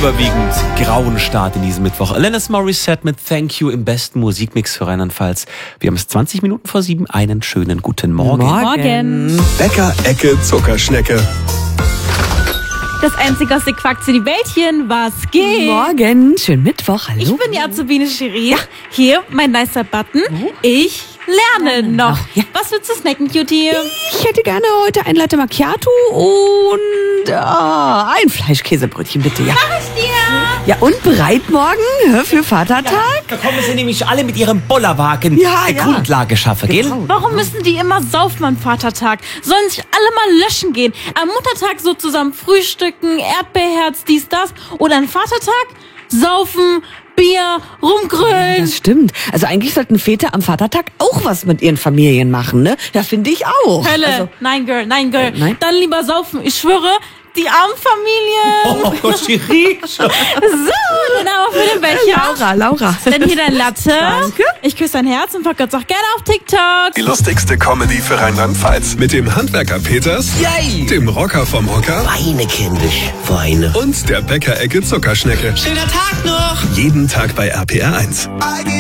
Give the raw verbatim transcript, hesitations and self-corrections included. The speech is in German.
überwiegend grauen Start in diesem Mittwoch. Alanis Morissette mit Thank You im besten Musikmix für Rheinland-Pfalz. Wir haben es zwanzig Minuten vor sieben. Einen schönen guten Morgen. Morgen. Bäcker, Ecke, Zuckerschnecke. Das einzige aus der Quackt zu die Bällchen. Was geht? Morgen, schönen Mittwoch, hallo. Ich bin die Azubine Shirin. Ja. Hier, mein nicer Button. Ich lerne noch. Ja. Was willst du snacken, Cutie? Ich hätte gerne heute ein Latte Macchiato und äh, ein Fleischkäsebrötchen, bitte, ja. Mach ich dir. Ja, und bereit morgen hä, für Vatertag? Da kommen sie nämlich alle mit ihrem Bollerwagen Ja, eine ja. Grundlage schaffen, gell? Genau. Warum müssen die immer saufen am Vatertag? Sollen sich alle mal löschen gehen? Am Muttertag so zusammen frühstücken, Erdbeerherz, dies, das. Oder am Vatertag saufen, Bier, rumgrölen. Das stimmt. Also eigentlich sollten Väter am Vatertag auch was mit ihren Familien machen, ne? Ja, finde ich auch. Hölle. Also, Nein, Girl, nein, Girl. Äh, nein? Dann lieber saufen. Ich schwöre, die armen Familien. Oh, Shirin. So, dann aber für den Becher. Laura, Laura. Dann hier dein Latte. Danke. Ich küsse dein Herz und verkürze auch gerne auf TikTok. Die lustigste Comedy für Rheinland-Pfalz. Mit dem Handwerker Peters, Yay! dem Rocker vom Hocker Weine, kindisch, Weine. und der Bäcker, Ecke, Zuckerschnecke. Schöner Tag noch! Jeden Tag bei R P R eins.